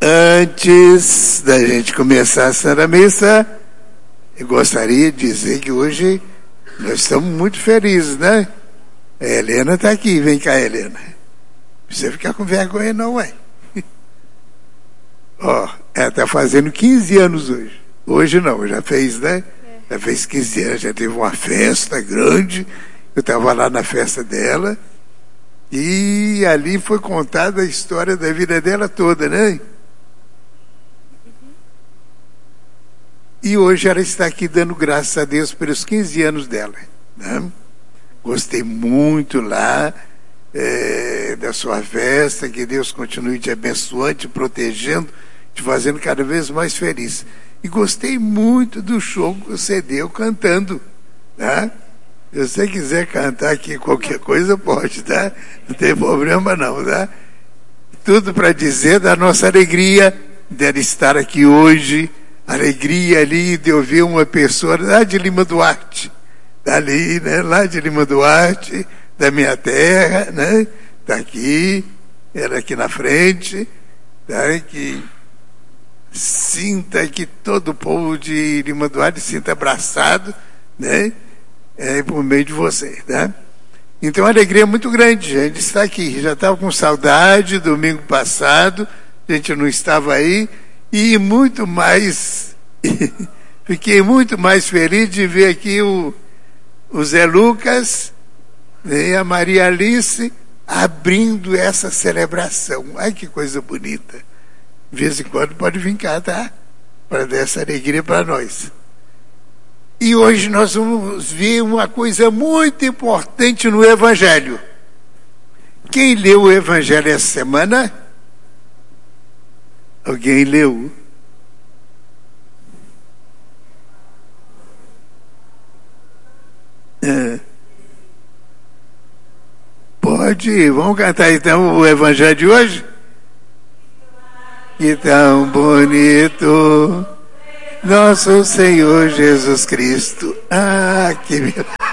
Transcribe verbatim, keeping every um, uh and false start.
Antes da gente começar a Santa Missa, eu gostaria de dizer que hoje nós estamos muito felizes, né? A Helena está aqui, vem cá, Helena. Não precisa ficar com vergonha não, ué. Ó, ela está fazendo quinze anos hoje. Hoje não, já fez, né? Já fez quinze anos, já teve uma festa grande. Eu estava lá na festa dela. E ali foi contada a história da vida dela toda, né? E hoje ela está aqui dando graças a Deus pelos quinze anos dela, né? Gostei muito lá é, da sua festa, que Deus continue te abençoando, te protegendo, te fazendo cada vez mais feliz. E gostei muito do show que você deu cantando, tá? Se você quiser cantar aqui qualquer coisa, pode, tá? Não tem problema não, tá? Tudo para dizer da nossa alegria dela estar aqui hoje, alegria ali de ouvir uma pessoa lá de Lima Duarte, dali, né? Lá de Lima Duarte, da minha terra, né? Tá aqui, ela aqui na frente, tá? Que sinta que todo o povo de Lima Duarte se sinta abraçado, né? É, por meio de você, né? Então, a alegria é muito grande, gente, está aqui. Já estava com saudade domingo passado, a gente não estava aí, e muito mais, fiquei muito mais feliz de ver aqui o, o Zé Lucas, né, e a Maria Alice abrindo essa celebração. Ai, que coisa bonita. De vez em quando pode vir cá, tá? Para dar essa alegria para nós. E hoje nós vamos ver uma coisa muito importante no Evangelho. Quem leu o Evangelho essa semana? Alguém leu? É. Pode, vamos cantar então o Evangelho de hoje? Que tão bonito, nosso Senhor Jesus Cristo. Ah, que